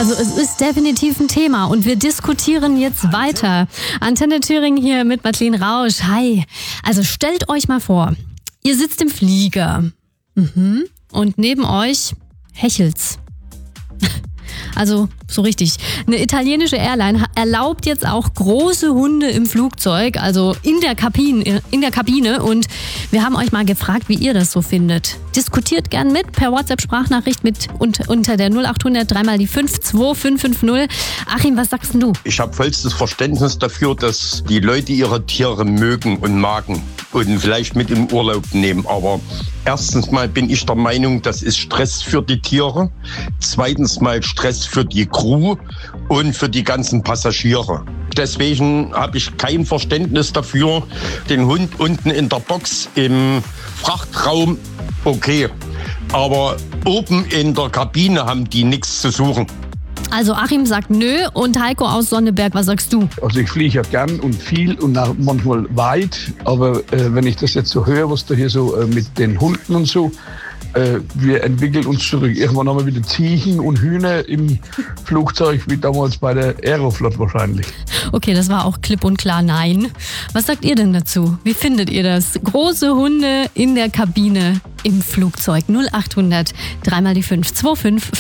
Also es ist definitiv ein Thema und wir diskutieren jetzt weiter. Antenne Thüringen hier mit Madeleine Rausch. Hi. Also stellt euch mal vor, ihr sitzt im Flieger und neben euch hechelt's. Also so richtig. Eine italienische Airline erlaubt jetzt auch große Hunde im Flugzeug, also in der Kabine. Und wir haben euch mal gefragt, wie ihr das so findet. Diskutiert gern mit per WhatsApp-Sprachnachricht unter der 0800 3 die 5 2550. Achim, was sagst denn du? Ich habe vollstes Verständnis dafür, dass die Leute ihre Tiere mögen und magen und vielleicht mit im Urlaub nehmen. Aber erstens mal bin ich der Meinung, das ist Stress für die Tiere. Zweitens mal Stress für die Crew und für die ganzen Passagiere. Deswegen habe ich kein Verständnis dafür. Den Hund unten in der Box im Frachtraum, okay. Aber oben in der Kabine haben die nichts zu suchen. Also Achim sagt nö und Heiko aus Sonneberg, was sagst du? Also ich fliege ja gern und viel und auch manchmal weit, aber wenn ich das jetzt so höre, was da hier so mit den Hunden und so, wir entwickeln uns zurück. Irgendwann haben wir wieder Ziegen und Hühner im Flugzeug, wie damals bei der Aeroflot wahrscheinlich. Okay, das war auch klipp und klar nein. Was sagt ihr denn dazu? Wie findet ihr das? Große Hunde in der Kabine im Flugzeug. 0800 3 die 5 2550.